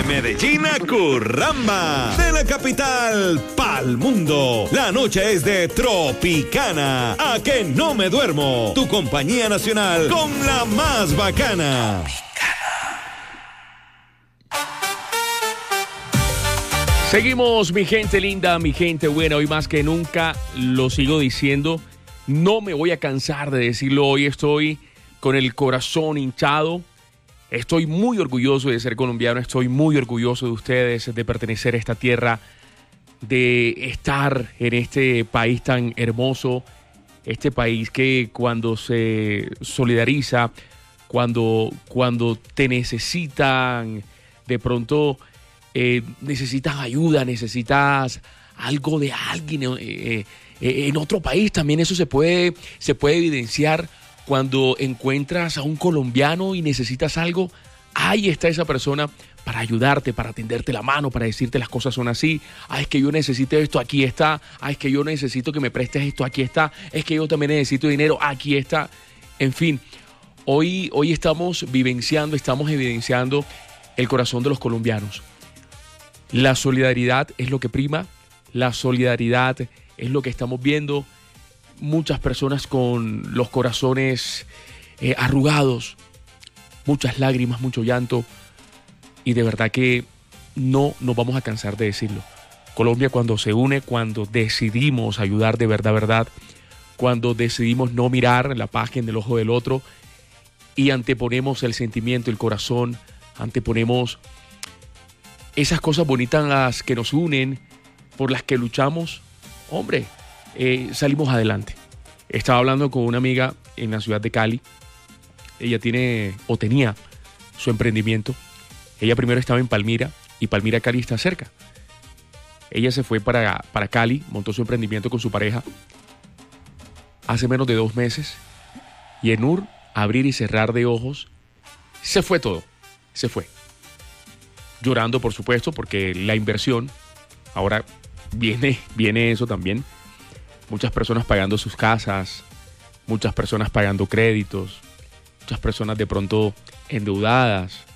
De Medellín a Curramba, de la capital pa'l mundo. La noche es de Tropicana. A que no me duermo. Tu compañía nacional con la más bacana. Seguimos, mi gente linda, mi gente buena. Hoy más que nunca lo sigo diciendo. No me voy a cansar de decirlo. Hoy estoy con el corazón hinchado. Estoy muy orgulloso de ser colombiano. Estoy muy orgulloso de ustedes, de pertenecer a esta tierra, de estar en este país tan hermoso. Este país que cuando se solidariza, cuando te necesitan, de pronto necesitas ayuda, necesitas algo de alguien en otro país. También eso se puede evidenciar cuando encuentras a un colombiano y necesitas algo. Ahí está esa persona para ayudarte, para tenderte la mano, para decirte las cosas son así. Es que yo necesito esto, aquí está. Es que yo necesito que me prestes esto, aquí está. Es que yo también necesito dinero, aquí está. En fin, hoy estamos evidenciando el corazón de los colombianos. La solidaridad es lo que prima, la solidaridad es lo que estamos viendo. Muchas personas con los corazones arrugados, muchas lágrimas, mucho llanto, y de verdad que no nos vamos a cansar de decirlo. Colombia, cuando se une, cuando decidimos ayudar de verdad, cuando decidimos no mirar la paja en el ojo del otro y anteponemos el sentimiento, el corazón, anteponemos esas cosas bonitas que nos unen, por las que luchamos, hombre, salimos adelante. Estaba hablando con una amiga en la ciudad de Cali. Ella tenía su emprendimiento. Ella primero estaba en Palmira, y Palmira, Cali está cerca. Ella se fue para Cali, montó su emprendimiento con su pareja hace menos de 2 meses, y en un abrir y cerrar de ojos se fue todo, se fue. Llorando, por supuesto, porque la inversión, ahora viene eso también. Muchas personas pagando sus casas, muchas personas pagando créditos, muchas personas de pronto endeudadas.